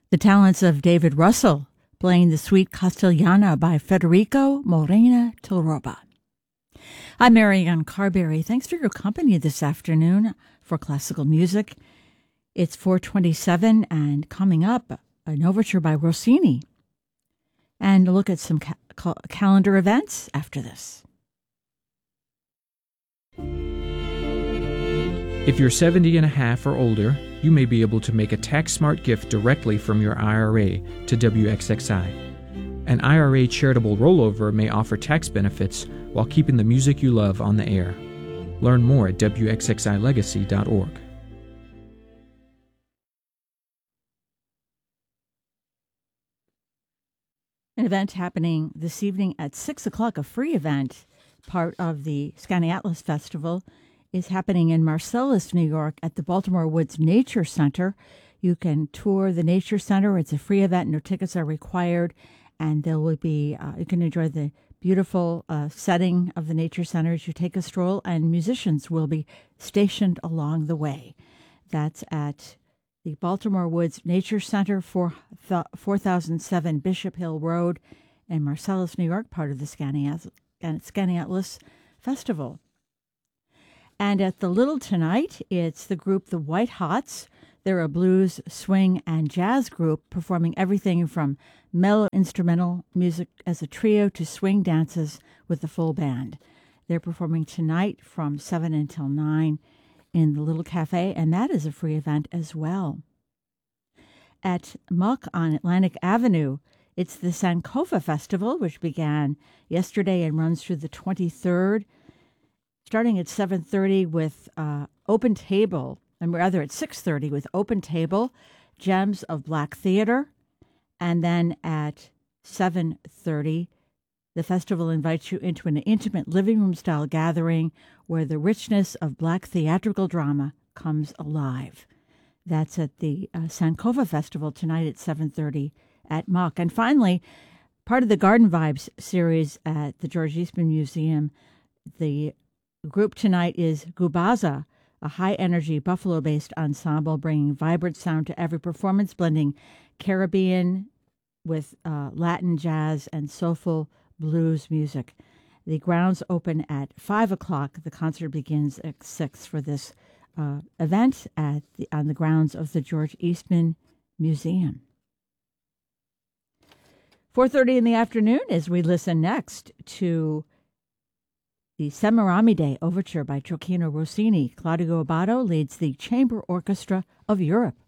The talents of David Russell playing the Suite Castellana by Federico Morena Tilroba. I'm Marianne Carberry. Thanks for your company this afternoon for classical music. It's 4:27 and coming up, an overture by Rossini. And a look at some calendar events after this. If you're 70 and a half or older, you may be able to make a tax-smart gift directly from your IRA to WXXI. An IRA charitable rollover may offer tax benefits while keeping the music you love on the air. Learn more at WXXILegacy.org. An event happening this evening at 6 o'clock, a free event, part of the Scanning Atlas Festival, is happening in Marcellus, New York at the Baltimore Woods Nature Center. You can tour the Nature Center. It's a free event. No tickets are required. And there will be, you can enjoy the beautiful setting of the Nature Center as you take a stroll, and musicians will be stationed along the way. That's at the Baltimore Woods Nature Center, 4007 Bishop Hill Road in Marcellus, New York, part of the Scanning Atlas Festival. And at the Little tonight, it's the group The White Hots. They're a blues, swing, and jazz group performing everything from mellow instrumental music as a trio to swing dances with the full band. They're performing tonight from 7 until 9 in the Little Cafe, and that is a free event as well. At Muck on Atlantic Avenue, it's the Sankofa Festival, which began yesterday and runs through the 23rd. Starting at 7:30 with Open Table, and rather at 6:30 with Open Table, Gems of Black Theater. And then at 7:30, the festival invites you into an intimate living room style gathering where the richness of Black theatrical drama comes alive. That's at the Sankofa Festival tonight at 7:30 at Muck. And finally, part of the Garden Vibes series at the George Eastman Museum, the group tonight is Gubaza, a high-energy Buffalo-based ensemble bringing vibrant sound to every performance, blending Caribbean with Latin jazz and soulful blues music. The grounds open at 5 o'clock. The concert begins at 6 for this event on the grounds of the George Eastman Museum. 4:30 in the afternoon as we listen next to the Semiramide Overture by Gioacchino Rossini. Claudio Abbado leads the Chamber Orchestra of Europe.